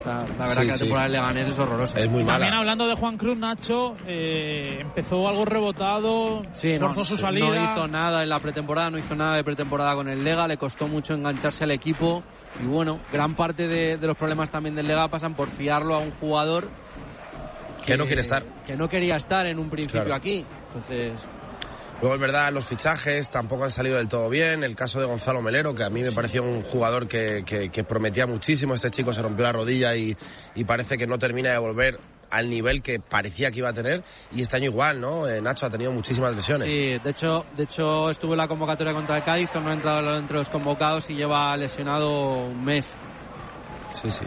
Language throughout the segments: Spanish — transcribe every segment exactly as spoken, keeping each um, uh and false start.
La, la verdad sí, que la temporada sí. del Leganés es horrorosa. Es muy mala. También hablando de Juan Cruz, Nacho, eh, empezó algo rebotado, sí, forzó no, su salida. No hizo nada en la pretemporada, no hizo nada de pretemporada con el Lega, le costó mucho engancharse al equipo y bueno, gran parte de, de los problemas también del Lega pasan por fiarlo a un jugador que, que no quiere estar. Que no quería estar en un principio claro. aquí. Entonces... Luego es verdad, los fichajes tampoco han salido del todo bien. El caso de Gonzalo Melero, que a mí me pareció un jugador que, que, que prometía muchísimo. Este chico se rompió la rodilla y, y parece que no termina de volver al nivel que parecía que iba a tener. Y este año igual, ¿no? Eh, Nacho ha tenido muchísimas lesiones. Sí, de hecho, de hecho estuvo en la convocatoria contra el Cádiz, no ha entrado entre los convocados y lleva lesionado un mes. Sí, sí.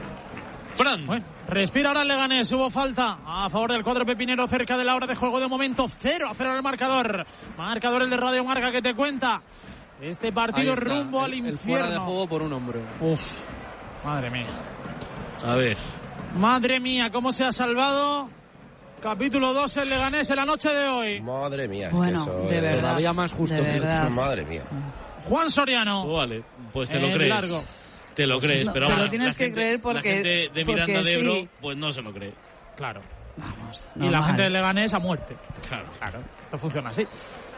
Fran. Bueno, respira ahora el Leganés, hubo falta a favor del cuadro pepinero cerca de la hora de juego. De momento cero a cero el marcador. Marcador el de Radio Marca que te cuenta este partido rumbo el, al infierno. El fuera de juego por un hombro. Uf, madre mía. A ver. Madre mía, cómo se ha salvado. Capítulo dos el Leganés en la noche de hoy. Madre mía, es bueno, que eso de es verdad, todavía más justo. De verdad. Madre mía. Juan Soriano. Oh, vale, pues te lo el crees. Largo. Te lo crees, no, pero te ahora, lo tienes la que gente, creer porque, la gente de Miranda porque de Ebro, sí. pues no se lo cree. Claro. Vamos. Y la normal. gente del Leganés a muerte. Claro. Claro, esto funciona así.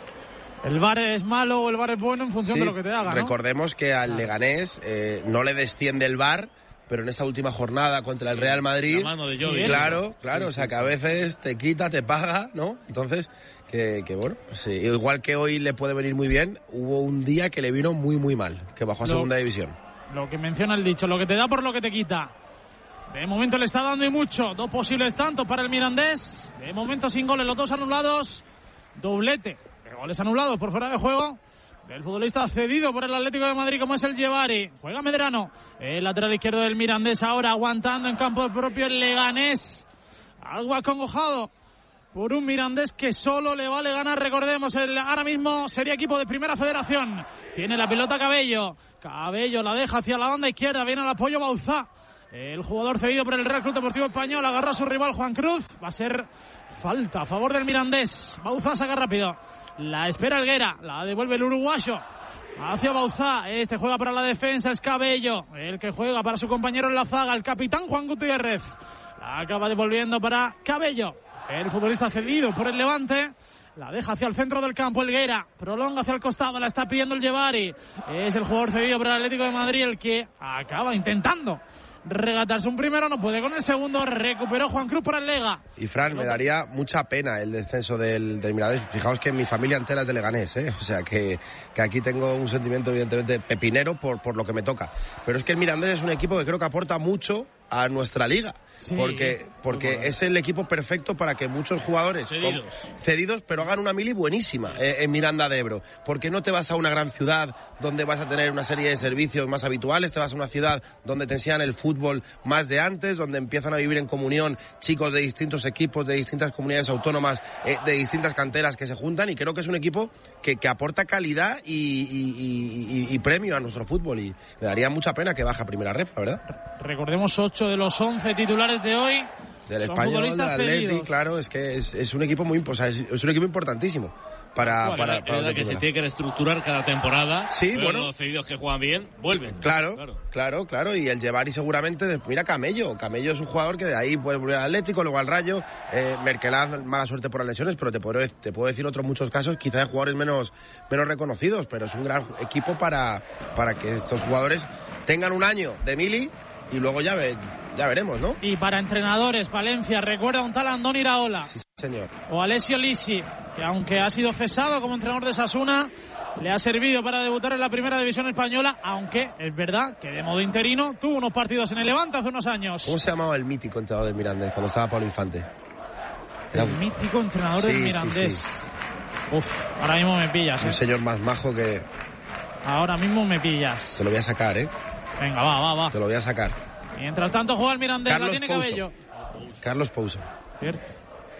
El V A R es malo o el V A R es bueno en función Sí, de lo que te haga, ¿no? recordemos que al Leganés eh, no le desciende el V A R, pero en esa última jornada contra el Real Madrid, La mano de Joey. claro, claro, Sí, o sea sí, que a veces te quita, te paga, ¿no? Entonces, que, que bueno, sí, igual que hoy le puede venir muy bien, hubo un día que le vino muy muy mal, que bajó a Lo- segunda división. Lo que menciona el dicho, lo que te da por lo que te quita. De momento le está dando y mucho. Dos posibles tantos para el Mirandés. De momento sin goles, los dos anulados. Doblete de goles anulados por fuera de juego del futbolista cedido por el Atlético de Madrid como es el Llevari. Juega Medrano, el lateral izquierdo del Mirandés ahora aguantando en campo propio el Leganés. Algo acongojado por un Mirandés que solo le vale ganar. Recordemos, el ahora mismo sería equipo de Primera Federación. Tiene la pelota Cabello. Cabello la deja hacia la banda izquierda. Viene al apoyo Bauzá. El jugador cedido por el Real Club Deportivo Español. Agarra a su rival Juan Cruz. Va a ser falta a favor del Mirandés. Bauzá saca rápido. La espera Helguera. La devuelve el uruguayo hacia Bauzá. Este juega para la defensa. Es Cabello el que juega para su compañero en la zaga. El capitán Juan Gutiérrez. La acaba devolviendo para Cabello. El futbolista cedido por el Levante. La deja hacia el centro del campo Helguera. Prolonga hacia el costado. La está pidiendo el Llevari. Es el jugador cedido por el Atlético de Madrid el que acaba intentando regatarse un primero. No puede con el segundo. Recuperó Juan Cruz por el Lega. Y Fran, me daría mucha pena el descenso del, del Mirandés. Fijaos que mi familia entera es de Leganés, ¿eh? O sea que, que aquí tengo un sentimiento evidentemente pepinero por, por lo que me toca. Pero es que el Mirandés es un equipo que creo que aporta mucho a nuestra liga. Sí, porque porque es el equipo perfecto para que muchos jugadores Cedidos. con- cedidos pero hagan una mili buenísima eh, en Miranda de Ebro. Porque no te vas a una gran ciudad donde vas a tener una serie de servicios más habituales, te vas a una ciudad donde te enseñan el fútbol más de antes, donde empiezan a vivir en comunión chicos de distintos equipos, de distintas comunidades autónomas, eh, de distintas canteras que se juntan, y creo que es un equipo que, que aporta calidad y, y, y, y, y premio a nuestro fútbol, y me daría mucha pena que baje a primera ref, la verdad. Recordemos ocho de los once titulares de hoy. Del Son Español, del futbolistas Atleti, cedidos. claro, es que es, es un equipo muy, o sea, es, es un equipo importantísimo para, Bueno, para, es para verdad la que se primera. tiene que reestructurar cada temporada. Sí, pero bueno. los cedidos que juegan bien vuelven. Claro, claro, claro, y el Llevari seguramente, de- mira Camello, Camello es un jugador que de ahí puede volver al Atlético, luego al Rayo, eh, Merkelaz, mala suerte por las lesiones, pero te puedo, te puedo decir otros muchos casos, quizá de jugadores menos, menos reconocidos, pero es un gran equipo para, para que estos jugadores tengan un año de mili y luego ya, ve, ya veremos, ¿no? Y para entrenadores, Valencia recuerda a un tal Andoni Iraola. Sí, señor. O Alessio Lisi, que aunque ha sido cesado como entrenador de Sasuna, le ha servido para debutar en la primera división española, aunque es verdad que de modo interino tuvo unos partidos en el Levante hace unos años. ¿Cómo se llamaba el mítico entrenador del Mirandés cuando estaba Pablo Infante? Era El un, mítico entrenador Sí, del sí, Mirandés. sí. Uf, ahora mismo me pillas, un ¿eh? señor más majo que... Ahora mismo me pillas. Te lo voy a sacar, ¿eh? Venga, va, va, va. Te lo voy a sacar. Mientras tanto juega el Mirandés, Carlos la tiene Pouso. Cabello. Carlos Pouso. Cierto.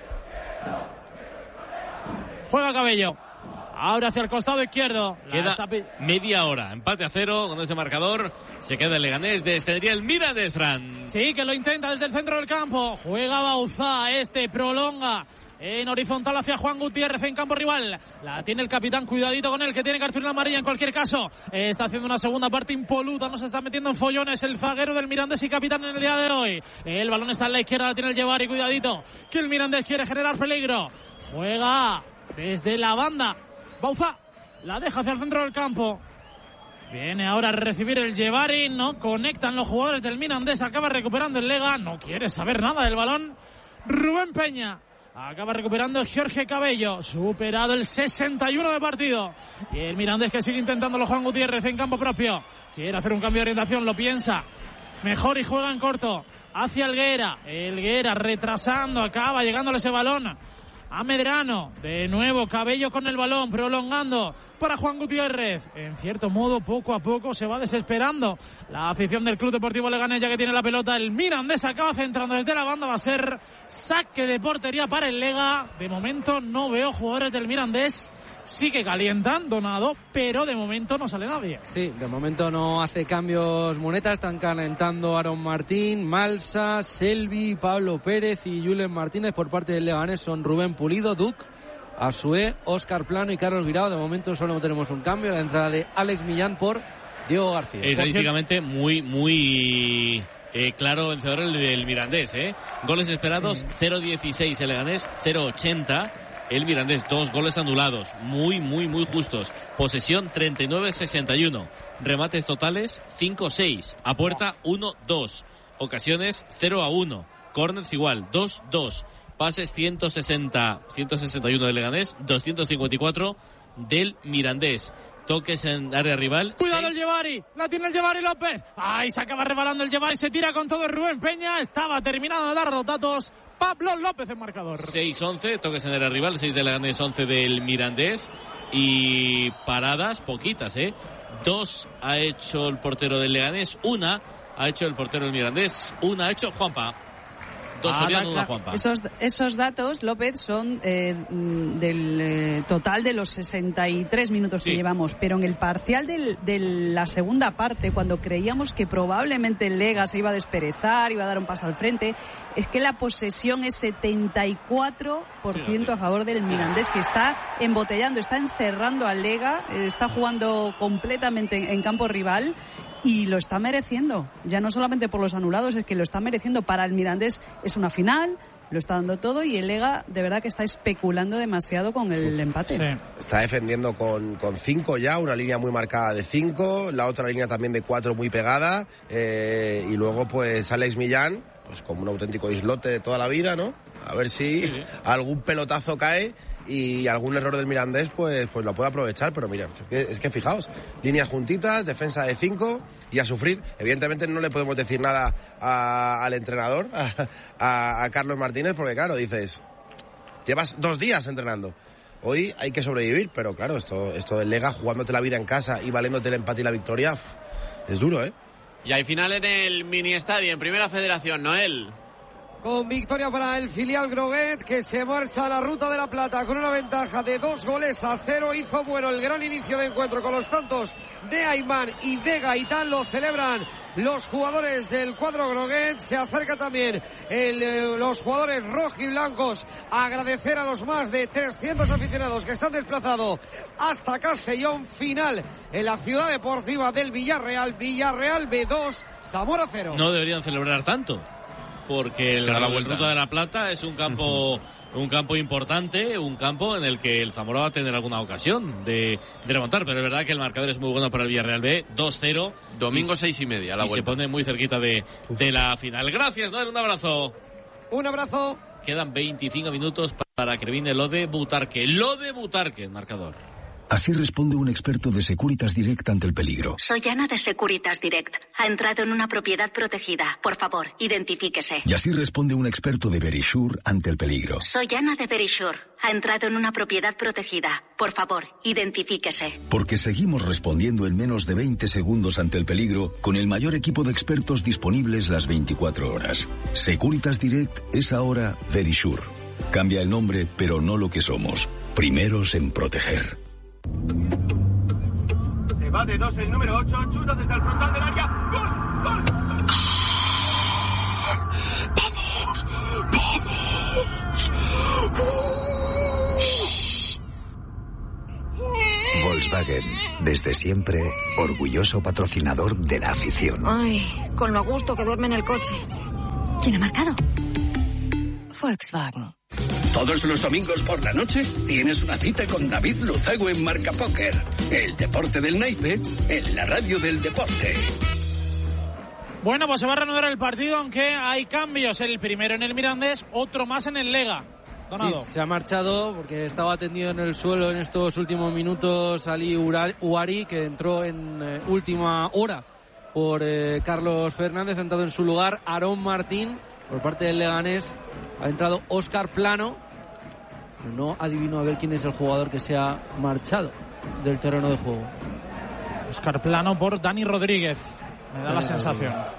Juega Cabello. Ahora hacia el costado izquierdo. La Queda está pi- media hora. Empate a cero con ese marcador. Se queda el Leganés. Descendería el Mirandés, Fran. Sí, que lo intenta desde el centro del campo. Juega Bauzá. Este prolonga en horizontal hacia Juan Gutiérrez en campo rival. La tiene el capitán, cuidadito con él, que tiene cartulina amarilla en cualquier caso. Está haciendo una segunda parte impoluta, no se está metiendo en follones el zaguero del Mirandés y capitán en el día de hoy. El balón está en la izquierda, la tiene el Yevari, cuidadito, que el Mirandés quiere generar peligro. Juega desde la banda Bauza, la deja hacia el centro del campo. Viene ahora a recibir el Yevari, no conectan los jugadores del Mirandés, acaba recuperando el Lega, no quiere saber nada del balón Rubén Peña. Acaba recuperando Jorge Cabello, superado el sesenta y uno de partido. Y el Mirandés que sigue intentándolo Juan Gutiérrez en campo propio. Quiere hacer un cambio de orientación, lo piensa. Mejor y juega en corto hacia Helguera. Helguera retrasando, acaba llegándole ese balón a Medrano. De nuevo Cabello con el balón, prolongando para Juan Gutiérrez. En cierto modo, poco a poco se va desesperando la afición del Club Deportivo Leganés, ya que tiene la pelota. El Mirandés acaba centrando desde la banda. Va a ser saque de portería para el Lega. De momento no veo jugadores del Mirandés. Sí que calientan, Donado, pero de momento no sale nadie. Sí, de momento no hace cambios Muneta. Están calentando Aaron Martín, Malsa, Selvi, Pablo Pérez y Julen Martínez. Por parte del Leganés son Rubén Pulido, Duc, Asué, Óscar Plano y Carlos Guirao. De momento solo tenemos un cambio, la entrada de Alex Millán por Diego García. Estadísticamente muy, muy eh, claro vencedor el del Mirandés, ¿eh? Goles esperados, sí. cero dieciséis el Leganés, cero ochenta el Mirandés, dos goles anulados, muy, muy, muy justos. Posesión treinta y nueve sesenta y uno. Remates totales cinco seis. A puerta uno dos. Ocasiones cero a uno. Corners igual, dos dos. Pases ciento sesenta, ciento sesenta y uno del Leganés, doscientos cincuenta y cuatro del Mirandés. Toques en área rival. Cuidado el Yevari, la tiene el Yevari López. Ay, se acaba rebalando el Yevari, se tira con todo el Rubén Peña. Estaba terminando de dar los datos Pablo López en marcador. seis once, toques en área rival, seis del Leganés, once del Mirandés. Y paradas, poquitas, ¿eh? Dos ha hecho el portero del Leganés, una ha hecho el portero del Mirandés, una ha hecho Juanpa. Dos Soriano, una Juanpa. Esos, esos datos, López, son eh, del eh, total de los sesenta y tres minutos sí. que llevamos, pero en el parcial del, de la segunda parte, cuando creíamos que probablemente el Lega se iba a desperezar, iba a dar un paso al frente, es que la posesión es setenta y cuatro por ciento a favor del Mirandés, que está embotellando, está encerrando al Lega, eh, está jugando completamente en, en campo rival. Y lo está mereciendo, ya no solamente por los anulados, es que lo está mereciendo. Para el Mirandés es una final, lo está dando todo, y el Lega de verdad que está especulando demasiado con el empate. Sí. Está defendiendo con, con cinco ya, una línea muy marcada de cinco, la otra línea también de cuatro muy pegada, eh, y luego pues Alex Millán, pues como un auténtico islote de toda la vida, ¿no? A ver si sí. algún pelotazo cae y algún error del Mirandés pues pues lo puede aprovechar, pero mira, es que, es que fijaos, líneas juntitas, defensa de cinco y a sufrir. Evidentemente no le podemos decir nada a, al entrenador, a, a, a Carlos Martínez, porque claro, dices, llevas dos días entrenando, hoy hay que sobrevivir, pero claro, esto, esto del Lega, jugándote la vida en casa y valiéndote el empate y la victoria, es duro, ¿eh? Y hay final en el mini estadio, en Primera Federación, Noel. Con victoria para el filial Groguet, que se marcha a la Ruta de la Plata con una ventaja de dos goles a cero. Hizo bueno el gran inicio de encuentro con los tantos de Aymán y de Gaitán. Lo celebran los jugadores del cuadro Groguet. Se acerca también el, eh, los jugadores rojiblancos a agradecer a los más de trescientos aficionados que se han desplazado hasta Castellón. Final en la ciudad deportiva del Villarreal. Villarreal B dos, Zamora cero. No deberían celebrar tanto, porque el, la Ruta de la Plata es un campo uh-huh. un campo importante, un campo en el que el Zamora va a tener alguna ocasión de, de remontar, pero es verdad que el marcador es muy bueno para el Villarreal B, dos cero. Domingo seis y media, la y vuelta. Se pone muy cerquita de, de la final. Gracias, Noel, un abrazo. Un abrazo. Quedan veinticinco minutos para que viene lo de Butarque, lo de Butarque, el marcador. Así responde un experto de Securitas Direct ante el peligro. Soy Ana de Securitas Direct. Ha entrado en una propiedad protegida. Por favor, identifíquese. Y así responde un experto de Verisure ante el peligro. Soy Ana de Verisure. Ha entrado en una propiedad protegida. Por favor, identifíquese. Porque seguimos respondiendo en menos de veinte segundos ante el peligro con el mayor equipo de expertos disponibles las veinticuatro horas. Securitas Direct es ahora Verisure. Cambia el nombre, pero no lo que somos. Primeros en proteger. Se va de dos el número ocho, chuta desde el frontal del área. ¡Gol! ¡Gol! ¡Vamos! ¡Vamos! desde siempre, orgulloso patrocinador de la afición. Ay, con lo a gusto que duerme en el coche. ¿Quién ha marcado? Volkswagen. Todos los domingos por la noche tienes una cita con David Luzago en Marca Póker. El deporte del naipe en la radio del deporte. Bueno, pues se va a reanudar el partido, aunque hay cambios. El primero en el Mirandés, otro más en el Lega. Donado. Sí, se ha marchado porque estaba tendido en el suelo en estos últimos minutos Ali Uari, que entró en eh, última hora por eh, Carlos Fernández, sentado en su lugar Aarón Martín. Por parte del Leganés ha entrado Óscar Plano. No adivino a ver quién es el jugador que se ha marchado del terreno de juego. Óscar Plano por Dani Rodríguez, me da Dani la sensación. Rodríguez.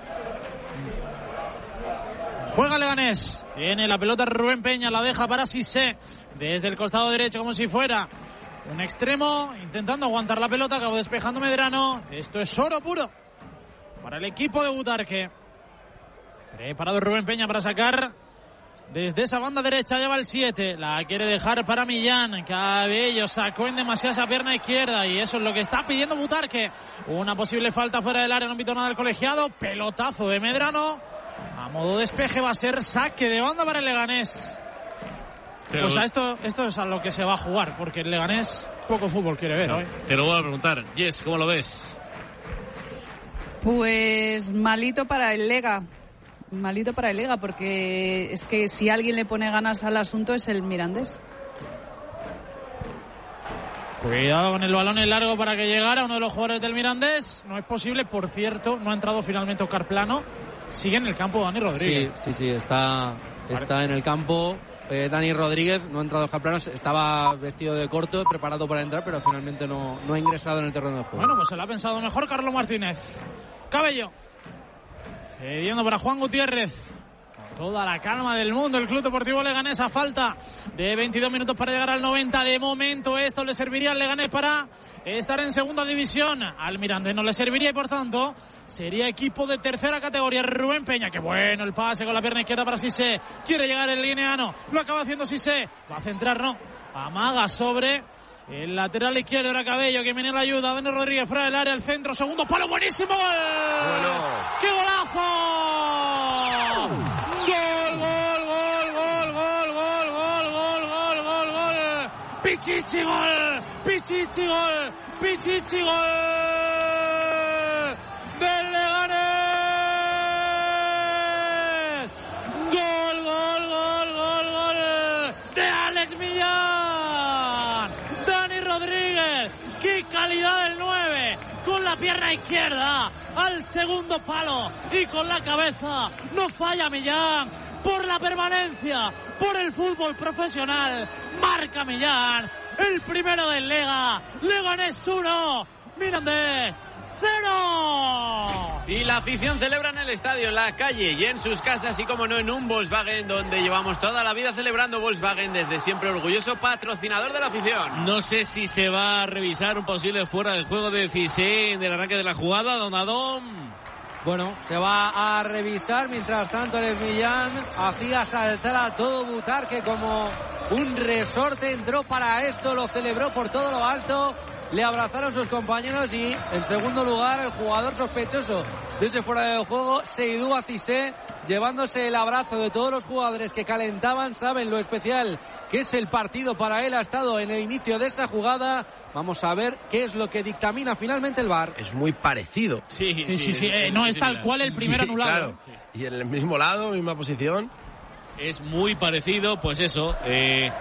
Juega Leganés, tiene la pelota Rubén Peña, la deja para Cissé desde el costado derecho como si fuera un extremo, intentando aguantar la pelota, acabó despejando Medrano. Esto es oro puro para el equipo de Butarque. Preparado Rubén Peña para sacar desde esa banda derecha, lleva el siete, la quiere dejar para Millán. Cabello sacó en demasiada esa pierna izquierda y eso es lo que está pidiendo Butarque. Una posible falta fuera del área, no pito nada del colegiado. Pelotazo de Medrano. A modo despeje va a ser saque de banda para el Leganés. Pero pues a esto, esto es a lo que se va a jugar, porque el Leganés poco fútbol quiere ver. No, hoy. Te lo voy a preguntar. Jess, ¿cómo lo ves? Pues malito para el Lega. Malito para el Lega, porque es que si alguien le pone ganas al asunto es el Mirandés. Cuidado con el balón en largo para que llegara uno de los jugadores del Mirandés. No es posible, por cierto, no ha entrado finalmente Óscar Plano. Sigue en el campo Dani Rodríguez. Sí, sí, sí, está, está en el campo eh, Dani Rodríguez. No ha entrado Óscar Plano, estaba vestido de corto, preparado para entrar, pero finalmente no, no ha ingresado en el terreno de juego. Bueno, pues se lo ha pensado mejor Carlos Martínez. Cabello cediendo para Juan Gutiérrez. Toda la calma del mundo el Club Deportivo Leganés, a falta de veintidós minutos para llegar al noventa. De momento esto le serviría al Leganés para estar en segunda división. Al Mirandés no le serviría y por tanto sería equipo de tercera categoría. Rubén Peña, que bueno el pase con la pierna izquierda para Cissé. Quiere llegar el guineano, lo acaba haciendo Cissé. Va a centrar, no. Amaga sobre el lateral izquierdo, era Cabello, que viene la ayuda. Dani Rodríguez fuera del área, el centro, segundo palo, buenísimo gol. Bueno. ¡Qué golazo! Gol, gol, gol, gol, gol, gol, gol, gol, gol, gol, gol. Pichichi gol, Pichichi gol, Pichichi gol del Leganés. Gol, gol, gol, gol, gol de Alex Millán. Dani Rodríguez, qué calidad del nueve, con la pierna izquierda al segundo palo y con la cabeza. No falla Millán, por la permanencia, por el fútbol profesional. Marca Millán, el primero del Lega. Leganés uno, Mirandés cero. Y la afición celebra en el estadio, en la calle y en sus casas, y como no en un Volkswagen, donde llevamos toda la vida celebrando. Volkswagen, desde siempre orgulloso patrocinador de la afición. No sé si se va a revisar un posible fuera del juego de Cissé en el arranque de la jugada, don Adón. Bueno, se va a revisar. Mientras tanto, Alex Millán hacía saltar a todo Butarque como un resorte. Entró para esto, lo celebró por todo lo alto. Le abrazaron sus compañeros y, en segundo lugar, el jugador sospechoso desde fuera del juego, Seydou Cissé, llevándose el abrazo de todos los jugadores que calentaban. Saben lo especial que es el partido para él. Ha estado en el inicio de esa jugada. Vamos a ver qué es lo que dictamina finalmente el V A R. Es muy parecido. Sí, sí, sí. sí, sí. Eh, no es tal cual el primer anulado. Claro. Y en el mismo lado, misma posición. Es muy parecido, pues eso. Eh...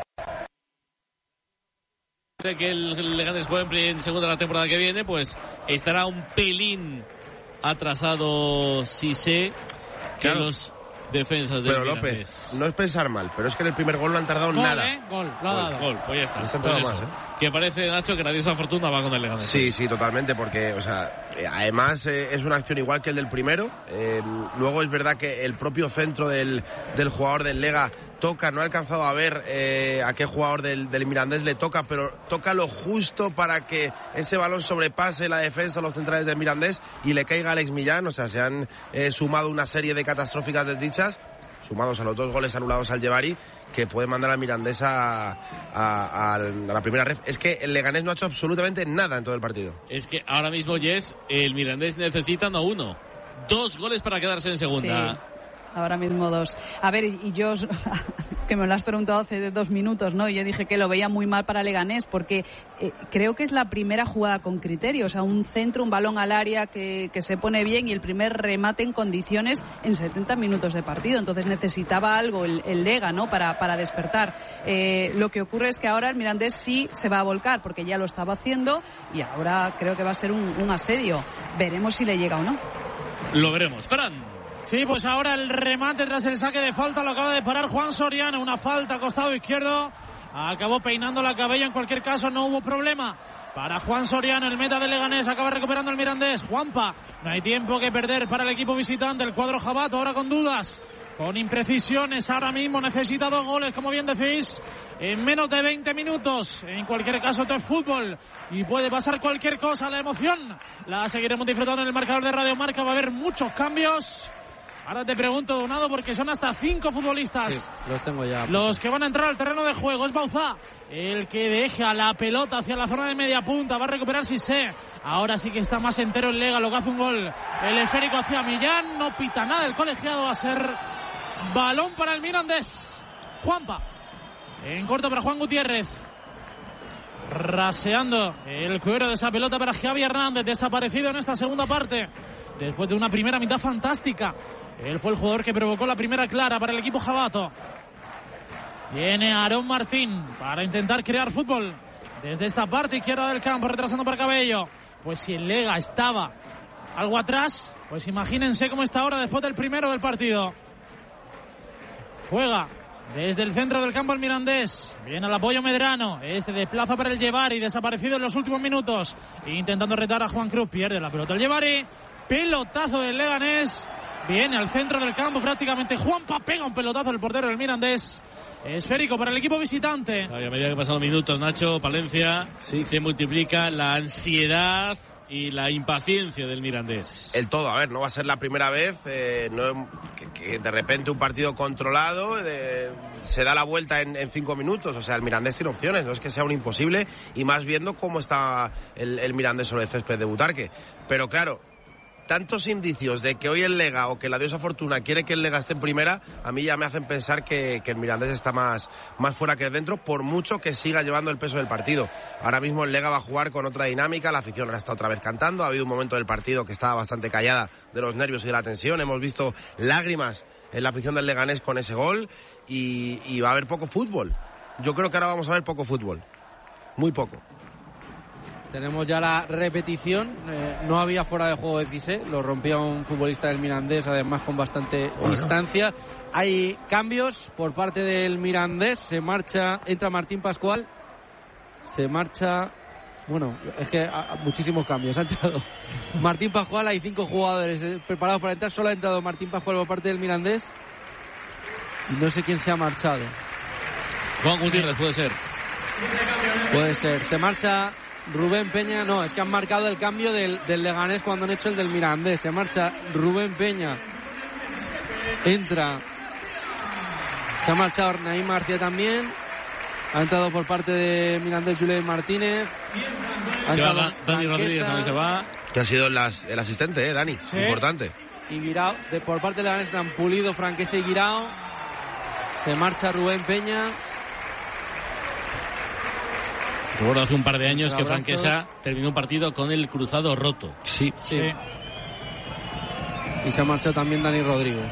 que el Leganés juegue en segunda la temporada que viene, pues estará un pelín atrasado Cissé que claro. Los defensas del Pero López, Mirandés. No es pensar mal, pero es que en el primer gol no han tardado gol, nada. ¿eh? Gol, lo ha dado. Gol, pues ya está. Pues pues más, ¿eh? Que parece, Nacho, que radiosa fortuna va con el Leganés. Sí, sí, totalmente, porque, o sea, además eh, es una acción igual que el del primero. Eh, luego es verdad que el propio centro del, del jugador del Lega toca, no ha alcanzado a ver eh, a qué jugador del, del Mirandés le toca, pero toca lo justo para que ese balón sobrepase la defensa, los centrales del Mirandés y le caiga a Alex Millán. O sea, se han eh, sumado una serie de catastróficas desdichas. sumados a los dos goles anulados al Llevari, que puede mandar al Mirandés a, a, a la primera ref. Es que el Leganés no ha hecho absolutamente nada en todo el partido. Es que ahora mismo, Jess, el Mirandés necesita no uno, dos goles para quedarse en segunda. Sí. Ahora mismo dos. A ver, y yo, que me lo has preguntado hace dos minutos, ¿no? Y yo dije que lo veía muy mal para Leganés, porque eh, creo que es la primera jugada con criterio. O sea, un centro, un balón al área que, que se pone bien y el primer remate en condiciones en setenta minutos de partido. Entonces necesitaba algo el, el Lega, ¿no? Para, para despertar. Eh, lo que ocurre es que ahora el Mirandés sí se va a volcar, porque ya lo estaba haciendo y ahora creo que va a ser un, un asedio. Veremos si le llega o no. Lo veremos. Fran. Sí, pues ahora el remate tras el saque de falta lo acaba de parar Juan Soriano. Una falta costado izquierdo. Acabó peinando la cabella. En cualquier caso, no hubo problema para Juan Soriano, el meta de Leganés. Acaba recuperando el Mirandés. Juanpa, no hay tiempo que perder para el equipo visitante. El cuadro jabato ahora con dudas, con imprecisiones. Ahora mismo necesita dos goles, como bien decís, en menos de veinte minutos. En cualquier caso, esto es fútbol y puede pasar cualquier cosa. La emoción la seguiremos disfrutando en el marcador de Radio Marca. Va a haber muchos cambios. Ahora te pregunto, Donado, porque son hasta cinco futbolistas. Sí, los tengo ya. Los que van a entrar al terreno de juego. Es Bauzá el que deja la pelota hacia la zona de media punta. Va a recuperar Sissé. Ahora sí que está más entero el Lega, lo que hace un gol. El esférico hacia Millán. No pita nada el colegiado. Va a ser balón para el Mirandés. Juanpa. En corto para Juan Gutiérrez. Raseando el cuero de esa pelota para Javi Hernández. Desaparecido en esta segunda parte, después de una primera mitad fantástica. Él fue el jugador que provocó la primera clara para el equipo jabato. Viene Aarón Martín para intentar crear fútbol desde esta parte izquierda del campo, retrasando para Cabello. Pues si el Lega estaba algo atrás, pues imagínense cómo está ahora después del primero del partido. Juega desde el centro del campo el Mirandés. Viene al apoyo Medrano. Este desplaza para el Llevari, desaparecido en los últimos minutos, intentando retar a Juan Cruz. Pierde la pelota el Llevari. Pelotazo del Leganés. Viene al centro del campo prácticamente. Juanpa pega un pelotazo al portero del Mirandés. Esférico para el equipo visitante. A medida que pasan los minutos, Nacho, Palencia, sí, se multiplica la ansiedad y la impaciencia del Mirandés. El todo, a ver, no va a ser la primera vez eh, no, que, que de repente un partido controlado eh, se da la vuelta en, en cinco minutos. O sea, el Mirandés tiene opciones, no es que sea un imposible, y más viendo cómo está el, el Mirandés sobre el césped de Butarque. Pero claro, tantos indicios de que hoy el Lega o que la diosa Fortuna quiere que el Lega esté en primera, a mí ya me hacen pensar que, que el Mirandés está más, más fuera que dentro, por mucho que siga llevando el peso del partido. Ahora mismo el Lega va a jugar con otra dinámica, la afición ahora está otra vez cantando, ha habido un momento del partido que estaba bastante callada de los nervios y de la tensión, hemos visto lágrimas en la afición del Leganés con ese gol y, y va a haber poco fútbol. Yo creo que ahora vamos a ver poco fútbol, muy poco. Tenemos ya la repetición. Eh, no había fuera de juego de Cissé, lo rompía un futbolista del Mirandés, además con bastante bueno. distancia. Hay cambios por parte del Mirandés. Se marcha, entra Martín Pascual. Se marcha. Bueno, es que a, a, muchísimos cambios. Ha entrado Martín Pascual. Hay cinco jugadores eh, preparados para entrar. Solo ha entrado Martín Pascual por parte del Mirandés. Y no sé quién se ha marchado. Juan Gutiérrez, puede ser. Puede ser. Se marcha Rubén Peña. No, es que han marcado el cambio del, del Leganés cuando han hecho el del Mirandés. Se marcha Rubén Peña. Entra. Se ha marchado Naim García también. Ha entrado por parte de Mirandés Julen Martínez. Ha se va Dani Rodríguez, también se va. Que ha sido el, as, el asistente, ¿eh, Dani? ¿Sí? Importante. Y Guirao, de, por parte de Leganés están Pulido, Franquesa y Guirao. Se marcha Rubén Peña. Recuerdo hace un par de años que Franquesa terminó un partido con el cruzado roto. Sí, sí. sí. Y se ha marchado también Dani Rodríguez.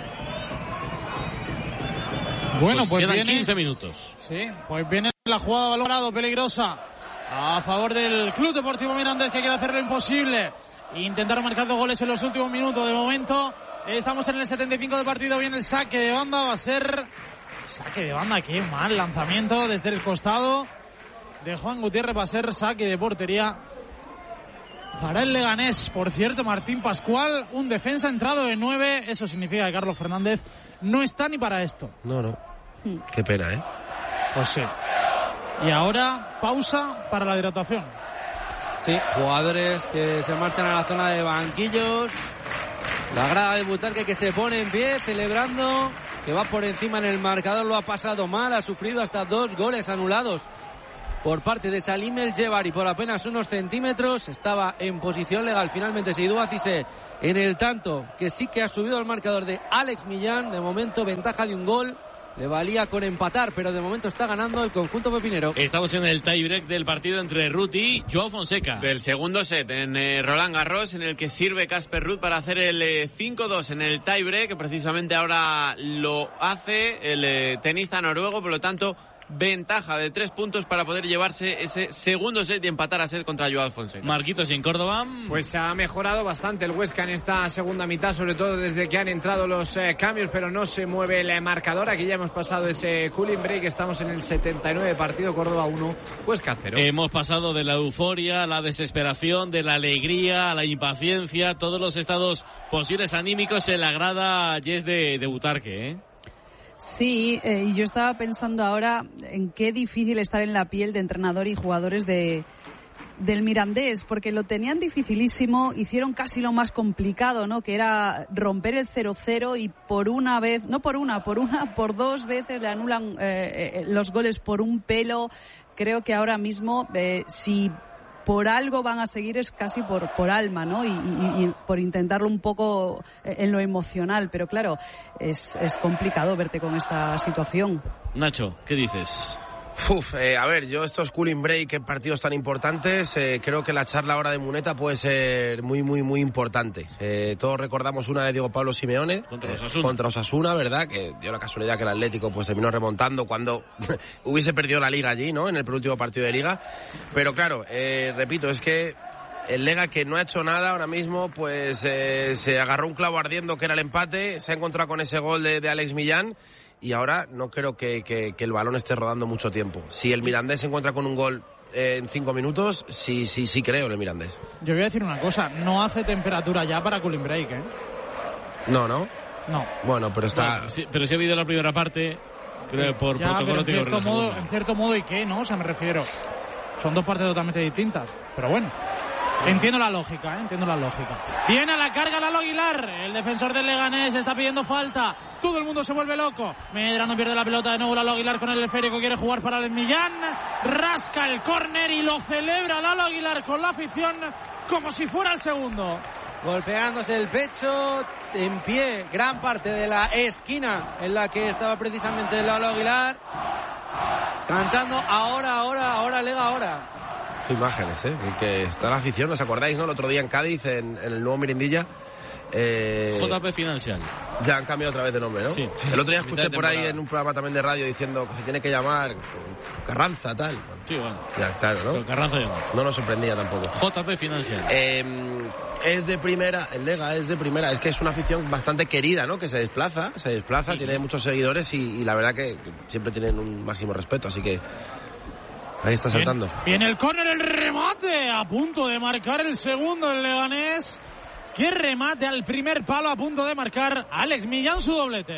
Bueno, pues, pues quedan viene quince minutos. Sí, pues viene la jugada valorado peligrosa a favor del Club Deportivo Mirandés, que quiere hacer lo imposible, intentar marcar dos goles en los últimos minutos. De momento estamos en el setenta y cinco de partido. Viene el saque de banda, va a ser saque de banda, qué mal lanzamiento desde el costado de Juan Gutiérrez. Va a ser saque de portería para el Leganés. Por cierto, Martín Pascual, un defensa entrado de nueve. Eso significa que Carlos Fernández no está ni para esto. No, no. Qué pena, ¿eh? Pues sí. Y ahora pausa para la hidratación. Sí, jugadores que se marchan a la zona de banquillos. La grada de Butarque que se pone en pie celebrando que va por encima en el marcador, lo ha pasado mal, ha sufrido hasta dos goles anulados por parte de Salim El Jebari por apenas unos centímetros. Estaba en posición legal, finalmente Seydou Cissé en el tanto, que sí que ha subido el marcador de Alex Millán. De momento ventaja de un gol, le valía con empatar, pero de momento está ganando el conjunto pepinero. Estamos en el tie-break del partido entre Ruth y Joao Fonseca. Del segundo set en eh, Roland Garros, en el que sirve Casper Ruud para hacer el eh, cinco dos en el tie-break, que precisamente ahora lo hace el eh, tenista noruego, por lo tanto ventaja de tres puntos para poder llevarse ese segundo set y empatar a set contra Joao Fonseca. Marquitos, en Córdoba pues ha mejorado bastante el Huesca en esta segunda mitad, sobre todo desde que han entrado los eh, cambios, pero no se mueve el marcador. Aquí ya hemos pasado ese cooling break, estamos en el setenta y nueve, partido Córdoba uno, Huesca cero. Hemos pasado de la euforia a la desesperación, de la alegría a la impaciencia, todos los estados posibles anímicos en la grada Yes de, de Butarque, ¿eh? Sí, eh, y yo estaba pensando ahora en qué difícil estar en la piel de entrenador y jugadores de del Mirandés, porque lo tenían dificilísimo, hicieron casi lo más complicado, ¿no? Que era romper el cero cero y por una vez, no por una, por una, por dos veces le anulan eh, eh, los goles por un pelo. Creo que ahora mismo, eh, si por algo van a seguir es casi por por alma, ¿no? Y, y, y por intentarlo un poco en lo emocional, pero claro, es, es complicado verte con esta situación. Nacho, ¿qué dices? Uf, eh, a ver, yo estos cooling break en partidos tan importantes, eh, creo que la charla ahora de Muneta puede ser muy, muy, muy importante. Eh, todos recordamos una de Diego Pablo Simeone contra Osasuna, eh, contra Osasuna, ¿verdad? Que dio la casualidad que el Atlético pues terminó remontando cuando hubiese perdido la Liga allí, ¿no? En el penúltimo partido de Liga. Pero claro, eh, repito, es que el Lega, que no ha hecho nada ahora mismo, pues eh, se agarró un clavo ardiendo que era el empate, se ha encontrado con ese gol de, de Alex Millán. Y ahora no creo que, que, que el balón esté rodando mucho tiempo. Si el Mirandés se encuentra con un gol eh, en cinco minutos, sí, sí, sí creo en el Mirandés. Yo voy a decir una cosa, no hace temperatura ya para cooling break, ¿eh? No, ¿no? No. Bueno, pero está... Bueno, sí, pero si ha habido la primera parte, creo que por ya, protocolo... Pero en, cierto modo, en cierto modo, ¿y qué, no? O sea, me refiero... Son dos partes totalmente distintas, pero bueno. Entiendo la lógica, ¿eh? Entiendo la lógica. Viene a la carga Lalo Aguilar. El defensor del Leganés está pidiendo falta. Todo el mundo se vuelve loco. Medrano pierde la pelota de nuevo. Lalo Aguilar con el esférico. Quiere jugar para el Millán. Rasca el córner y lo celebra Lalo Aguilar con la afición como si fuera el segundo. Golpeándose el pecho, en pie, gran parte de la esquina en la que estaba precisamente Lalo Aguilar. Cantando ahora, ahora, ahora, Lega, ahora. Imágenes, ¿eh? Que está la afición, ¿os acordáis, no? El otro día en Cádiz, en, en el nuevo Mirindilla. Eh, J P Financial. Ya han cambiado otra vez de nombre, ¿no? Sí. El otro día escuché por ahí en un programa también de radio diciendo que se tiene que llamar Carranza, tal. Sí, bueno. Ya, claro, ¿no? Pero Carranza llama. No nos sorprendía tampoco. J P Financial. Eh, es de primera, el Lega es de primera. Es que es una afición bastante querida, ¿no? Que se desplaza, se desplaza, sí, tiene sí. muchos seguidores y, y la verdad que, que siempre tienen un máximo respeto, así que... Ahí está saltando. Viene, viene el córner, el remate, a punto de marcar el segundo el Leganés. Qué remate al primer palo, a punto de marcar Alex Millán su doblete.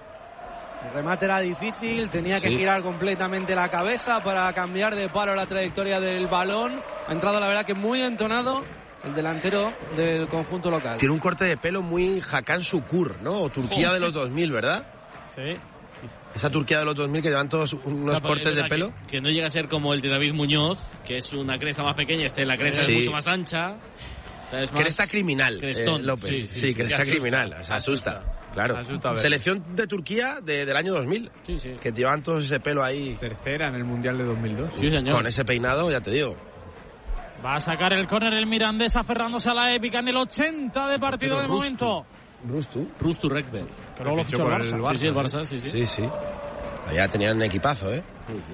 El remate era difícil, tenía sí. que girar completamente la cabeza para cambiar de palo la trayectoria del balón. Ha entrado, la verdad, que muy entonado el delantero del conjunto local. Tiene un corte de pelo muy Hakan Şükür, ¿no? O Turquía oh. de los dos mil, ¿verdad? Sí. Esa Turquía de los dos mil que llevan todos unos o sea, cortes de pelo. Que, que no llega a ser como el de David Muñoz, que es una cresta más pequeña, este la cresta sí. es mucho más ancha. O sea, es más cresta criminal, eh, López. Sí, sí, sí cresta sí, criminal, o sea, asusta. asusta. Claro. Asusta Selección de Turquía de, del año dos mil. Sí, sí. Que llevan todo ese pelo ahí. Tercera en el Mundial de dos mil dos. Sí, señor. Con ese peinado, ya te digo. Va a sacar el córner el Mirandés, aferrándose a la épica en el ochenta de partido de Rustu. momento. Rustu. Rustu Rekber. Que luego lo fichó el Barça. Barça. Sí, sí, el Barça, sí, sí. Sí, sí. Ya tenían un equipazo, ¿eh? Sí, sí.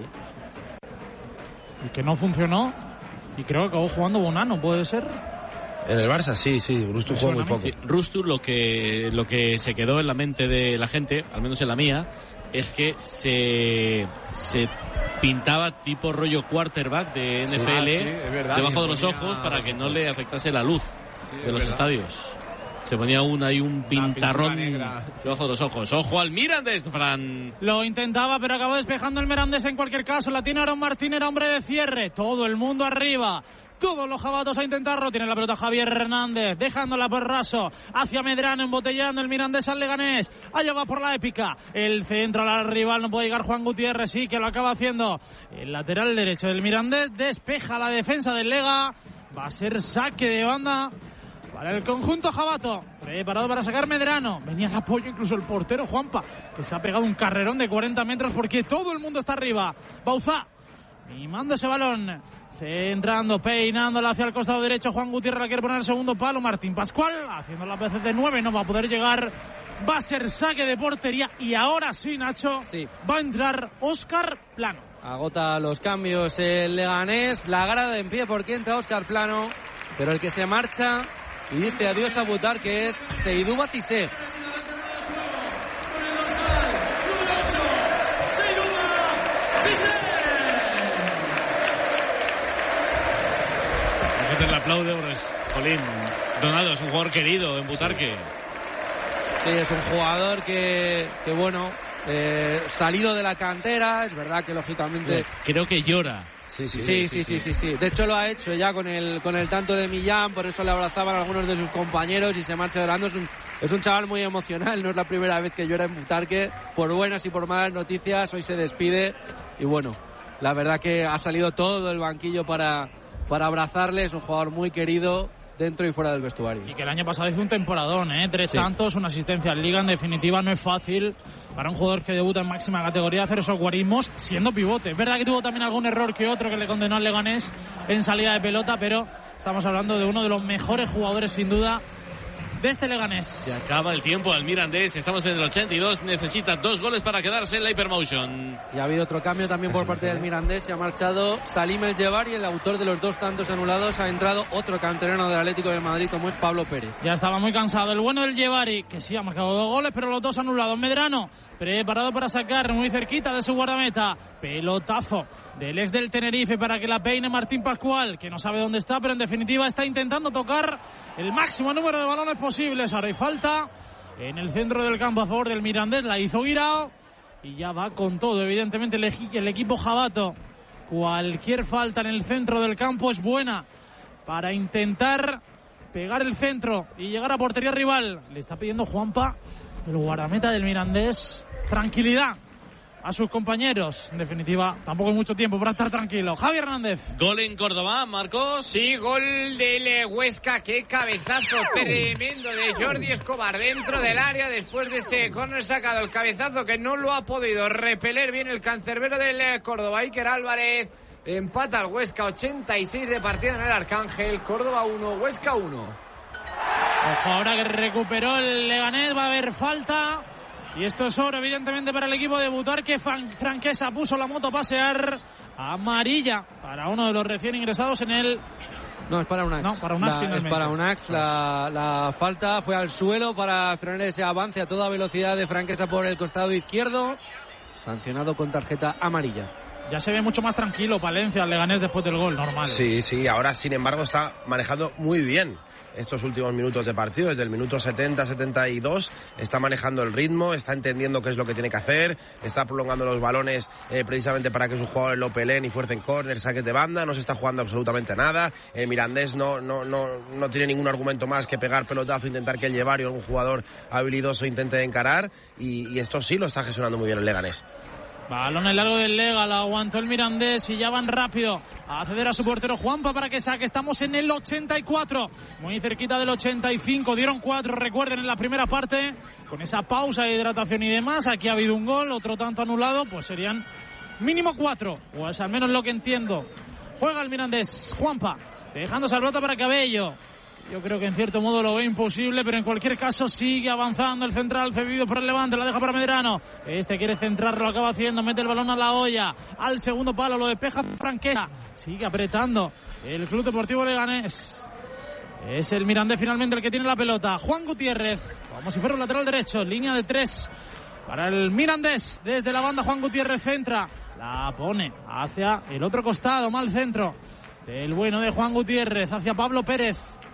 Y que no funcionó. Y creo que acabó jugando Bonano, ¿puede ser? En el Barça, sí, sí. Rustu jugó muy poco. Sí. Rustu, lo que, lo que se quedó en la mente de la gente, al menos en la mía, es que se, se pintaba tipo rollo quarterback de N F L sí. Ah, sí, es verdad, debajo de los ojos para que no le afectase la luz sí, de los verdad. estadios. Se ponía un, ahí un pintarrón debajo de los ojos. Ojo al Mirandés, Fran. Lo intentaba, pero acabó despejando el Mirandés en cualquier caso. La tiene Aaron Martín, era hombre de cierre. Todo el mundo arriba. Todos los jabatos a intentarlo. Tiene la pelota Javier Hernández, dejándola por raso hacia Medrano, embotellando el Mirandés al Leganés. Ha llegado por la épica. El centro al rival, no puede llegar Juan Gutiérrez, sí que lo acaba haciendo. El lateral derecho del Mirandés despeja la defensa del Lega. Va a ser saque de banda para el conjunto jabato. Preparado para sacar Medrano. Venía el apoyo incluso el portero Juanpa, que se ha pegado un carrerón de cuarenta metros porque todo el mundo está arriba. Bauzá mimando ese balón. Centrando, peinándola hacia el costado derecho. Juan Gutiérrez la quiere poner el segundo palo. Martín Pascual haciendo la P C de nueve. No va a poder llegar. Va a ser saque de portería. Y ahora sí, Nacho. Sí. Va a entrar Óscar Plano. Agota los cambios el Leganés. La grada en pie porque entra Óscar Plano. Pero el que se marcha y dice adiós a Butar, que es Seydou Batissé. Le aplaude, pues, Jolín. Donado es un jugador querido en Butarque. Sí, es un jugador que, que bueno, eh, salido de la cantera. Es verdad que lógicamente creo que llora. Sí sí sí, sí, sí, sí, sí, sí. De hecho lo ha hecho ya con el con el tanto de Millán, por eso le abrazaban algunos de sus compañeros y se marcha llorando. Es un, es un chaval muy emocional, no es la primera vez que llora en Butarque. Por buenas y por malas noticias, hoy se despide. Y bueno, la verdad que ha salido todo el banquillo para... para abrazarle. Es un jugador muy querido dentro y fuera del vestuario. Y que el año pasado hizo un temporadón, ¿eh? Tres sí. tantos, una asistencia en Liga. En definitiva, no es fácil para un jugador que debuta en máxima categoría hacer esos guarismos siendo pivote. Es verdad que tuvo también algún error que otro que le condenó al Leganés en salida de pelota, pero estamos hablando de uno de los mejores jugadores, sin duda, de este Leganés. Se acaba el tiempo al Mirandés. Estamos en el ochenta y dos. Necesita dos goles para quedarse en la Hypermotion. Y ha habido otro cambio también por parte del Mirandés. Se ha marchado Salim El Jebari, el autor de los dos tantos anulados. Ha entrado otro canterano del Atlético de Madrid, como es Pablo Pérez. Ya estaba muy cansado el bueno del Jebari, que sí ha marcado dos goles, pero los dos anulados. Medrano preparado para sacar muy cerquita de su guardameta. Pelotazo del ex del Tenerife para que la peine Martín Pascual, que no sabe dónde está, pero en definitiva está intentando tocar el máximo número de balones posibles. Ahora hay falta en el centro del campo a favor del Mirandés. La hizo Guirao y ya va con todo, evidentemente, el, el equipo jabato. Cualquier falta en el centro del campo es buena para intentar pegar el centro y llegar a portería rival. Le está pidiendo Juanpa, el guardameta del Mirandés, tranquilidad a sus compañeros. En definitiva, tampoco hay mucho tiempo para estar tranquilo. Javi Hernández. Gol en Córdoba, Marcos. Sí, gol del Huesca. Qué cabezazo tremendo de Jordi Escobar dentro del área después de ese córner sacado. El cabezazo que no lo ha podido repeler bien el cancerbero del Córdoba. Iker Álvarez empata al Huesca. ochenta y seis de partida en el Arcángel. Córdoba uno, Huesca uno. Ojo, ahora que recuperó el Leganés, va a haber falta. Y esto es oro, evidentemente, para el equipo de Butarque. Franquesa puso la moto a pasear. Amarilla para uno de los recién ingresados en el... No, es para Unax. No, para Unax, la, es para Unax. La, la falta fue al suelo para frenar ese avance a toda velocidad de Franquesa por el costado izquierdo. Sancionado con tarjeta amarilla. Ya se ve mucho más tranquilo Palencia, al Leganés, después del gol, normal. Sí, sí, ahora sin embargo está manejando muy bien estos últimos minutos de partido, desde el minuto setenta setenta y dos, está manejando el ritmo, está entendiendo qué es lo que tiene que hacer, está prolongando los balones eh, precisamente para que sus jugadores lo peleen y fuercen córner, saques de banda, no se está jugando absolutamente nada. El eh, Mirandés no, no, no, no tiene ningún argumento más que pegar pelotazo, intentar que el Jebari o algún jugador habilidoso intente encarar, y, y esto sí lo está gestionando muy bien el Leganés. Balón en largo del Lega, lo aguantó el Mirandés y ya van rápido a acceder a su portero Juanpa para que saque. Estamos en el ochenta y cuatro, muy cerquita del ochenta y cinco. Dieron cuatro, recuerden, en la primera parte, con esa pausa de hidratación y demás. Aquí ha habido un gol, otro tanto anulado, pues serían mínimo cuatro, o es al menos lo que entiendo. Juega el Mirandés, Juanpa, dejando salvata para Cabello. Yo creo que en cierto modo lo ve imposible, pero en cualquier caso sigue avanzando el central cedido por el Levante, la deja para Medrano. Este quiere centrarlo, lo acaba haciendo, mete el balón a la olla, al segundo palo, lo despeja Franquesa. Sigue apretando el Club Deportivo Leganés. Es el Mirandés finalmente el que tiene la pelota. Juan Gutiérrez, como si fuera un lateral derecho, línea de tres para el Mirandés. Desde la banda Juan Gutiérrez centra, la pone hacia el otro costado, mal centro del bueno de Juan Gutiérrez, hacia Pablo Pérez.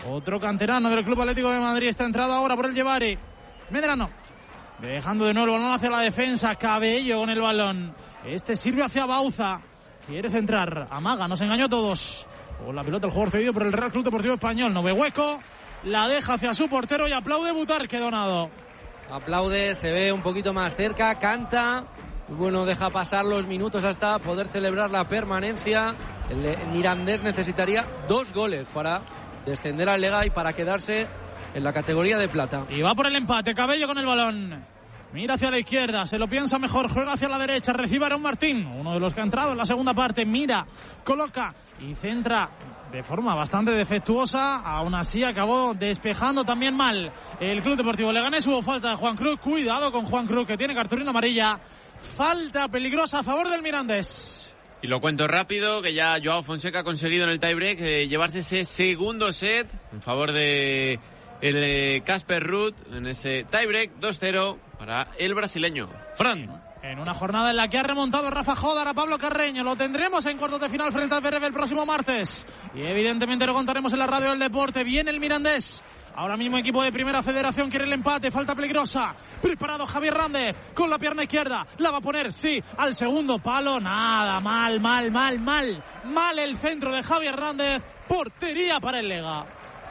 Otro canterano del Club Atlético de Madrid está entrado ahora por el Llevari. Medrano. Dejando de nuevo el balón hacia la defensa. Cabello con el balón. Este sirve hacia Bauza. Quiere centrar. Amaga, nos engañó a todos. Con la pelota el jugador cedido por el Real Club Deportivo Español. No ve hueco. La deja hacia su portero y aplaude Butarque, Donado. Aplaude, se ve un poquito más cerca, canta. Y bueno, deja pasar los minutos hasta poder celebrar la permanencia. El, el Mirandés necesitaría dos goles para descender al Lega y para quedarse en la categoría de plata. Y va por el empate, Cabello con el balón. Mira hacia la izquierda, se lo piensa mejor, juega hacia la derecha, recibe Aaron Martín, uno de los que ha entrado en la segunda parte, mira, coloca y centra de forma bastante defectuosa, aún así acabó despejando también mal el Club Deportivo Leganés. Hubo falta de Juan Cruz, cuidado con Juan Cruz que tiene cartulina amarilla, falta peligrosa a favor del Mirandés. Y lo cuento rápido, que ya Joao Fonseca ha conseguido en el tiebreak eh, llevarse ese segundo set en favor de el Casper Ruud en ese tiebreak dos cero para el brasileño. Fran. En una jornada en la que ha remontado Rafa Jodar a Pablo Carreño. Lo tendremos en cuartos de final frente al Zverev el próximo martes. Y evidentemente lo contaremos en la radio del deporte. Viene el Mirandés. Ahora mismo equipo de Primera Federación quiere el empate. Falta peligrosa. Preparado Javier Hernández con la pierna izquierda. La va a poner, sí, al segundo palo. Nada, mal, mal, mal, mal. Mal el centro de Javier Hernández. Portería para el Lega.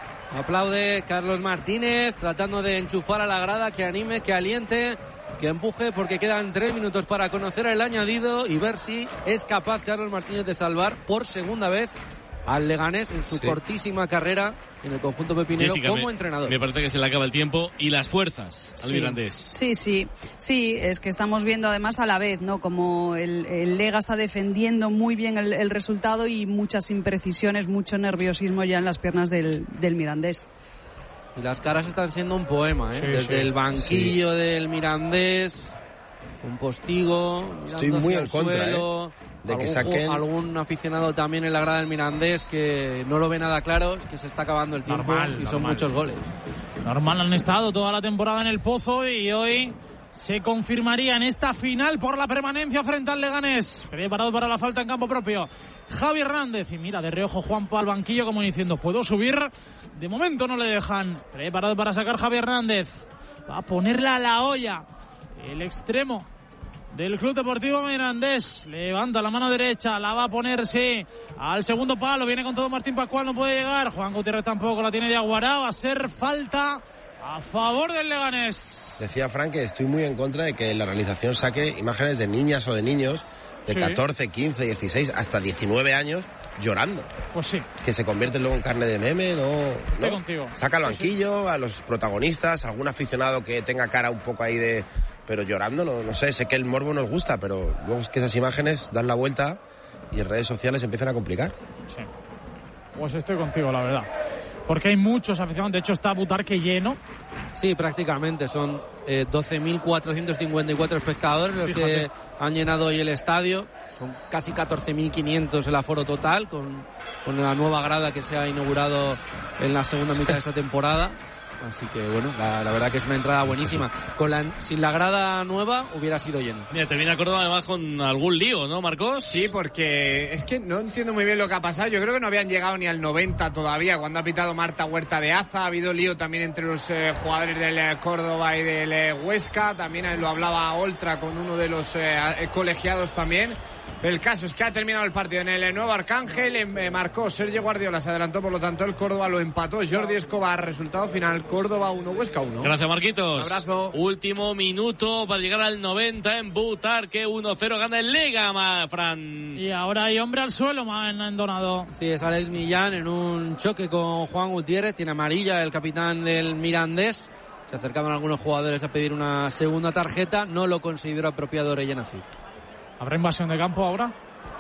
Aplaude Carlos Martínez tratando de enchufar a la grada, que anime, que aliente, que empuje, porque quedan tres minutos para conocer el añadido y ver si es capaz Carlos Martínez de salvar por segunda vez al Leganés en su sí. cortísima carrera en el conjunto pepinero Jessica, como me, entrenador. Me parece que se le acaba el tiempo y las fuerzas al sí. Mirandés. Sí, sí, sí, es que estamos viendo además a la vez, ¿no? Como el, el Lega está defendiendo muy bien el, el resultado y muchas imprecisiones, mucho nerviosismo ya en las piernas del, del Mirandés. Y las caras están siendo un poema, ¿eh? Sí, Desde sí, el banquillo sí. del Mirandés, un postigo, estoy muy en contra, suelo, ¿eh? De que algún, saquen... algún aficionado también en la grada del Mirandés que no lo ve nada claro, que se está acabando el tiempo normal, y son normal. muchos goles. Normal, han estado toda la temporada en el pozo y hoy se confirmaría en esta final por la permanencia frente al Leganés. Preparado para la falta en campo propio Javi Hernández y mira de reojo Juanpa al banquillo como diciendo puedo subir, de momento no le dejan. Preparado para sacar Javi Hernández, va a ponerla a la olla el extremo del Club Deportivo Mirandés. Levanta la mano derecha, la va a poner, sí, al segundo palo, viene con todo Martín Pascual, no puede llegar, Juan Gutiérrez tampoco, la tiene de Aguará, va a ser falta a favor del Leganés. Decía Frank que estoy muy en contra de que la realización saque imágenes de niñas o de niños de sí. catorce, quince, dieciséis, hasta diecinueve años llorando. Pues sí. Que se convierten luego en carne de meme, no. Estoy no. contigo. Saca al banquillo, sí, sí. a los protagonistas, algún aficionado que tenga cara un poco ahí de... pero llorando, no, no sé, sé que el morbo nos gusta, pero luego es que esas imágenes dan la vuelta y en redes sociales empiezan a complicar. Sí. Pues estoy contigo, la verdad. Porque hay muchos aficionados, de hecho está Butarque lleno. Sí, prácticamente, son eh, doce mil cuatrocientos cincuenta y cuatro espectadores los Fíjate. que han llenado hoy el estadio. Son casi catorce mil quinientos el aforo total, con, con la nueva grada que se ha inaugurado en la segunda mitad de esta temporada. Así que bueno, la, la verdad que es una entrada buenísima. Con la, sin la grada nueva hubiera sido lleno. Mira, te viene a Córdoba además con algún lío, ¿no, Marcos? Sí, porque es que no entiendo muy bien lo que ha pasado. Yo creo que no habían llegado ni al noventa todavía cuando ha pitado Marta Huerta de Aza. Ha habido lío también entre los eh, jugadores del eh, Córdoba y del eh, Huesca. También eh, lo hablaba Oltra con uno de los eh, colegiados también. El caso es que ha terminado el partido en el Nuevo Arcángel, eh, marcó Sergio Guardiola, se adelantó, por lo tanto el Córdoba lo empató Jordi Escobar, resultado final Córdoba uno, Huesca uno. Gracias, Marquitos. Un abrazo. Último minuto para llegar al noventa en Butarque, uno cero gana el Lega, ma, Fran. Y ahora hay hombre al suelo, man, en Donado. Sí, es Alex Millán en un choque con Juan Gutiérrez, tiene amarilla el capitán del Mirandés. Se acercaban algunos jugadores a pedir una segunda tarjeta, no lo consideró apropiado Orellana Cid. ¿Habrá invasión de campo ahora?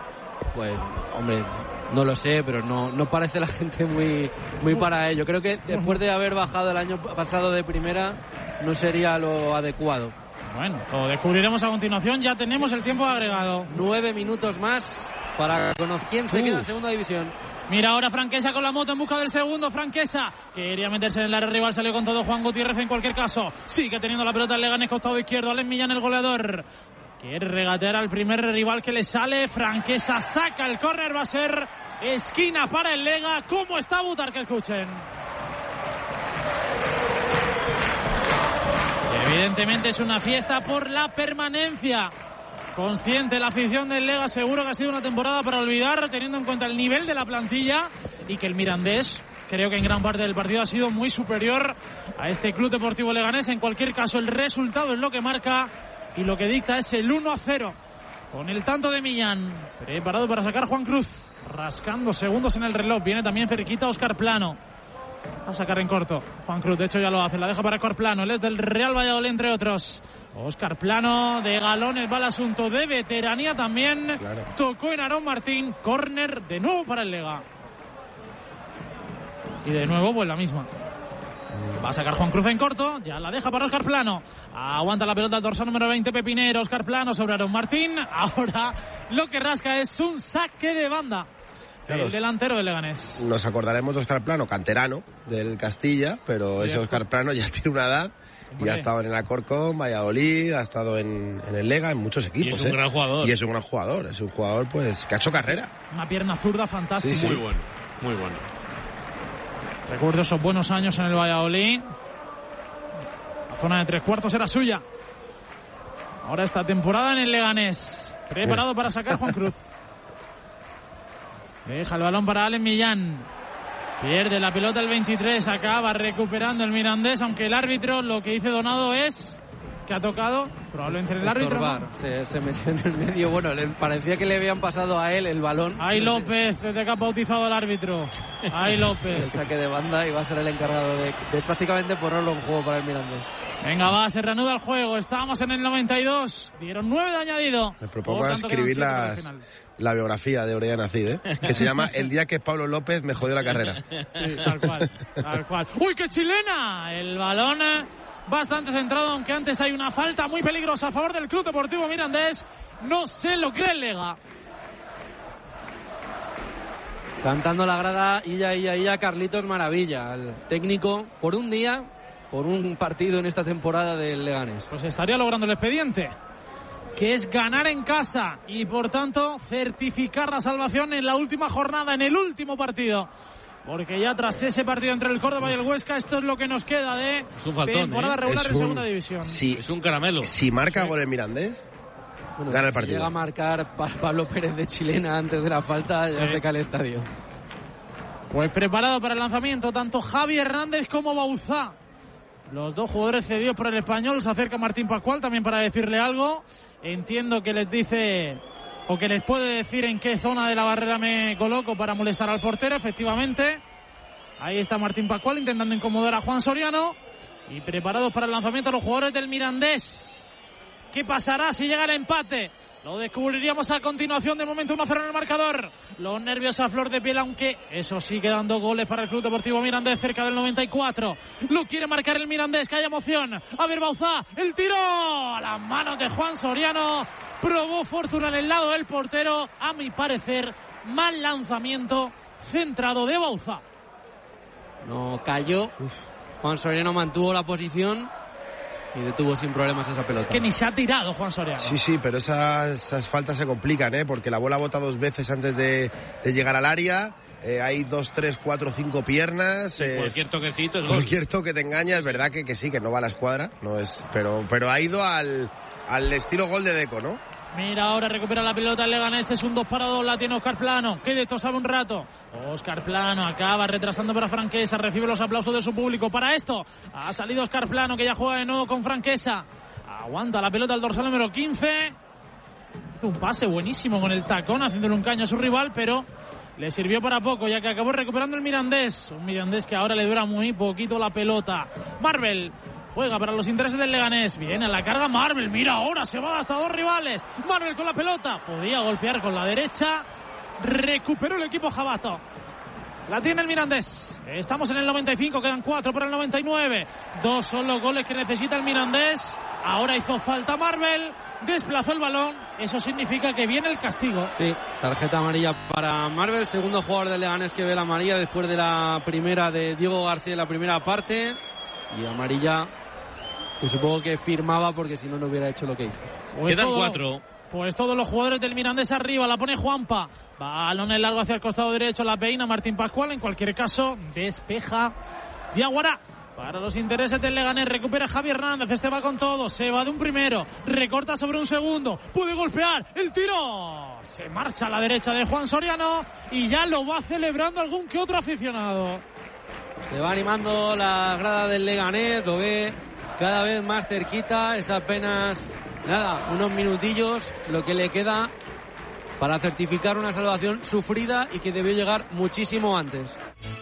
Pues, hombre, no lo sé, pero no, no parece la gente muy, muy para ello. Creo que después de haber bajado el año pasado de primera, no sería lo adecuado. Bueno, lo descubriremos a continuación. Ya tenemos el tiempo agregado. Nueve minutos más para conocer quién se Uf. queda en segunda división. Mira ahora Franquesa con la moto en busca del segundo. Franquesa quería meterse en el área rival, salió con todo Juan Gutiérrez en cualquier caso. Sigue teniendo la pelota el Leganés, costado izquierdo. Alex Millán, el goleador. Quiere regatear al primer rival que le sale. Franquesa saca el córner, va a ser esquina para el Lega. ¿Cómo está Butarque? Escuchen. Evidentemente es una fiesta por la permanencia. Consciente la afición del Lega, seguro que ha sido una temporada para olvidar, teniendo en cuenta el nivel de la plantilla y que el Mirandés, creo que en gran parte del partido ha sido muy superior a este Club Deportivo Leganés. En cualquier caso, el resultado es lo que marca y lo que dicta es el uno a cero. Con el tanto de Millán, preparado para sacar Juan Cruz, rascando segundos en el reloj. Viene también cerquita Óscar Plano. A sacar en corto Juan Cruz, de hecho ya lo hace, la deja para Óscar Plano, él es del Real Valladolid entre otros. Óscar Plano, de galones va el asunto, de veteranía también, claro. Tocó en Aarón Martín, córner de nuevo para el Lega. Y de nuevo pues la misma. Va a sacar Juan Cruz en corto, ya la deja para Óscar Plano. Aguanta la pelota el dorsal número veinte, Pepinero. Óscar Plano sobre Aarón Martín. Ahora lo que rasca es un saque de banda. Claro. El delantero del Leganés. Nos acordaremos de Óscar Plano, canterano del Castilla, pero Cierto. ese Óscar Plano ya tiene una edad. Hombre. Y ha estado en el Alcorcón, Valladolid, ha estado en, en el Lega, en muchos equipos. Y es un ¿eh? gran jugador. Y es un gran jugador, es un jugador pues que ha hecho carrera. Una pierna zurda fantástica. Sí, sí. Muy bueno, muy bueno. Recuerdo esos buenos años en el Valladolid. La zona de tres cuartos era suya. Ahora esta temporada en el Leganés. Preparado para sacar Juan Cruz. Deja el balón para Alen Millán. Pierde la pelota el veintitrés. Acaba recuperando el Mirandés, aunque el árbitro, lo que dice Donado es que ha tocado, probablemente el árbitro, ¿no? se, se metió en el medio. Bueno, le parecía que le habían pasado a él el balón. Ahí López, desde que ha bautizado al árbitro. Ahí López. El saque de banda y va a ser el encargado de, de prácticamente ponerlo en juego para el Mirandés. Venga, va, se reanuda el juego. Estábamos en el noventa y dos. Dieron nueve de añadido. Me propongo escribir las, la biografía de Orellana Cid, ¿eh? Que se llama El día que Pablo López me jodió la carrera. Sí, tal cual, tal cual. ¡Uy, qué chilena! El balón bastante centrado, aunque antes hay una falta muy peligrosa a favor del Club Deportivo Mirandés. No se lo cree el Lega. Cantando la grada, Illa, Illa, Illa, Carlitos Maravilla, el técnico por un día, por un partido en esta temporada del Leganés. Pues estaría logrando el expediente, que es ganar en casa y por tanto certificar la salvación en la última jornada, en el último partido. Porque ya tras ese partido entre el Córdoba y el Huesca, esto es lo que nos queda de faltón, temporada ¿eh? regular Es en un, segunda división. Si, es un caramelo. Si marca sí. gol el Mirandés, bueno, gana si el partido. Si llega a marcar pa Pablo Pérez de chilena antes de la falta, ya sí. se cae el estadio. Pues preparado para el lanzamiento tanto Javi Hernández como Bauzá. Los dos jugadores cedidos por el Español. Se acerca Martín Pascual también para decirle algo. Entiendo que les dice o que les puede decir en qué zona de la barrera me coloco para molestar al portero. Efectivamente, ahí está Martín Pascual intentando incomodar a Juan Soriano. Y preparados para el lanzamiento los jugadores del Mirandés. ¿Qué pasará si llega el empate? Lo descubriríamos a continuación. De momento uno a cero en el marcador. Los nervios a flor de piel, aunque eso sí, quedando goles para el Club Deportivo Mirandés cerca del noventa y cuatro. Lo quiere marcar el Mirandés, que hay emoción. A ver, Bauzá, el tiro a las manos de Juan Soriano. Probó fortuna en el lado del portero. A mi parecer, mal lanzamiento centrado de Bauzá. No cayó. Uf. Juan Soriano mantuvo la posición y detuvo sin problemas esa pelota. Es que ni se ha tirado Juan Soriano. Sí, sí, pero esas, esas faltas se complican, ¿eh? Porque la bola bota dos veces antes de, de llegar al área. Eh, hay dos, tres, cuatro, cinco piernas. Eh, cualquier toquecito es Cualquier toque te engaña. Es verdad que, que sí, que no va a la escuadra. No es, pero, pero ha ido al, al estilo gol de Deco, ¿no? Mira, ahora recupera la pelota el Leganés, es un dos para dos, la tiene Óscar Plano, que de esto sabe un rato. Óscar Plano acaba retrasando para Franquesa, recibe los aplausos de su público. Para esto ha salido Óscar Plano, que ya juega de nuevo con Franquesa. Aguanta la pelota el dorsal número quince. Hizo un pase buenísimo con el tacón, haciéndole un caño a su rival, pero le sirvió para poco, ya que acabó recuperando el Mirandés. Un Mirandés que ahora le dura muy poquito la pelota. Marvel juega para los intereses del Leganés. Viene a la carga Marvel. Mira, ahora se va hasta dos rivales. Marvel con la pelota. Podía golpear con la derecha. Recuperó el equipo Jabato. La tiene el Mirandés. Estamos en el noventa y cinco. Quedan cuatro para el noventa y nueve. Dos son los goles que necesita el Mirandés. Ahora hizo falta Marvel. Desplazó el balón. Eso significa que viene el castigo. Sí, tarjeta amarilla para Marvel. Segundo jugador del Leganés que ve la amarilla después de la primera de Diego García en la primera parte. Y amarilla que supongo que firmaba porque si no, no hubiera hecho lo que hizo. Pues Quedan todo, cuatro. Pues todos los jugadores del Mirandés arriba, la pone Juanpa. Balón en largo hacia el costado derecho, la peina Martín Pascual. En cualquier caso, despeja Diaguará Para los intereses del Leganés, recupera Javi Hernández, este va con todo, se va de un primero, recorta sobre un segundo, puede golpear, el tiro, se marcha a la derecha de Juan Soriano y ya lo va celebrando algún que otro aficionado. Se va animando la grada del Leganés, lo ve cada vez más cerquita, es apenas, nada, unos minutillos lo que le queda para certificar una salvación sufrida y que debió llegar muchísimo antes.